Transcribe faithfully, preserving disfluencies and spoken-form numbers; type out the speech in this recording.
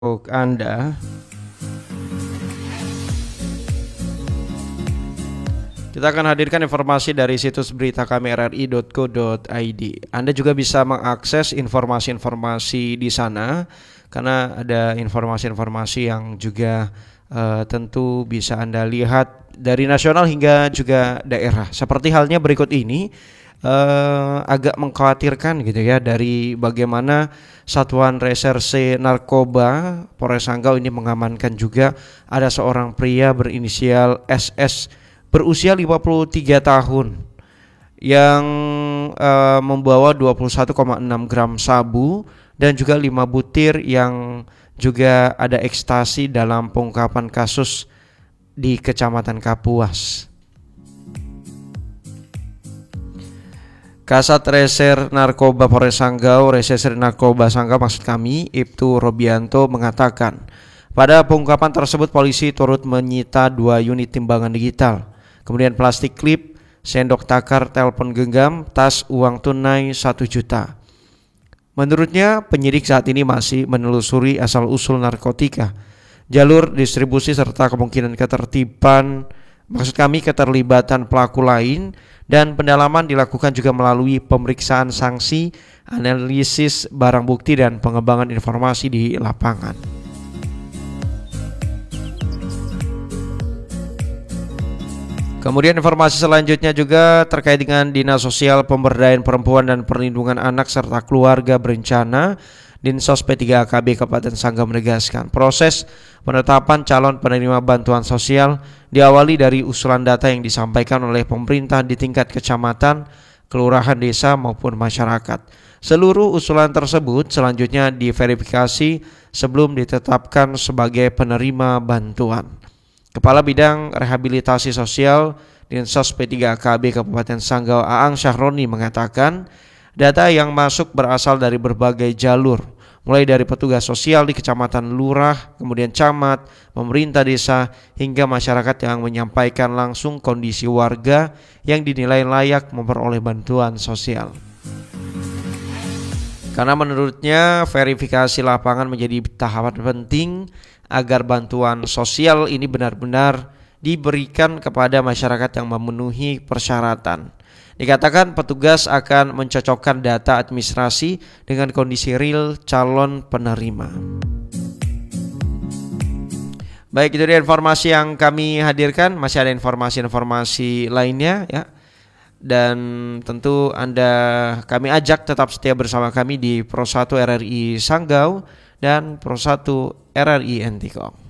Untuk Anda, kita akan hadirkan informasi dari situs berita kami r r i dot co dot i d. Anda juga bisa mengakses informasi-informasi di sana karena ada informasi-informasi yang juga uh, tentu bisa Anda lihat dari nasional hingga juga daerah. Seperti halnya berikut ini. Uh, agak mengkhawatirkan gitu ya, dari bagaimana Satuan Reserse Narkoba Polres Sanggau ini mengamankan juga ada seorang pria berinisial S S berusia lima puluh tiga tahun yang uh, membawa dua puluh satu koma enam gram sabu dan juga lima butir yang juga ada ekstasi dalam pengungkapan kasus di Kecamatan Kapuas. Kasat Reser Narkoba Polres Sanggau, Reserse Narkoba Sanggau maksud kami, Ibtu Robianto mengatakan, pada pengungkapan tersebut polisi turut menyita dua unit timbangan digital, kemudian plastik klip, sendok takar, telepon genggam, tas uang tunai satu juta. Menurutnya, penyidik saat ini masih menelusuri asal-usul narkotika, jalur distribusi serta kemungkinan ketertiban, maksud kami keterlibatan pelaku lain, dan pendalaman dilakukan juga melalui pemeriksaan sanksi, analisis barang bukti, dan pengembangan informasi di lapangan. Kemudian informasi selanjutnya juga terkait dengan Dinas Sosial Pemberdayaan Perempuan dan Perlindungan Anak serta Keluarga Berencana. Dinsos P tiga A K B Kabupaten Sanggau menegaskan proses penetapan calon penerima bantuan sosial diawali dari usulan data yang disampaikan oleh pemerintah di tingkat kecamatan, kelurahan, desa maupun masyarakat. Seluruh usulan tersebut selanjutnya diverifikasi sebelum ditetapkan sebagai penerima bantuan. Kepala Bidang Rehabilitasi Sosial Dinsos P tiga A K B Kabupaten Sanggau Aang Syahroni mengatakan, data yang masuk berasal dari berbagai jalur, mulai dari petugas sosial di kecamatan, lurah, kemudian camat, pemerintah desa, hingga masyarakat yang menyampaikan langsung kondisi warga yang dinilai layak memperoleh bantuan sosial. Karena menurutnya verifikasi lapangan menjadi tahapan penting agar bantuan sosial ini benar-benar diberikan kepada masyarakat yang memenuhi persyaratan. Dikatakan petugas akan mencocokkan data administrasi dengan kondisi real calon penerima. Baik, itu dia informasi yang kami hadirkan. Masih ada informasi-informasi lainnya ya. Dan tentu Anda kami ajak tetap setia bersama kami di Pro satu R R I Sanggau dan Pro satu R R I Entikong.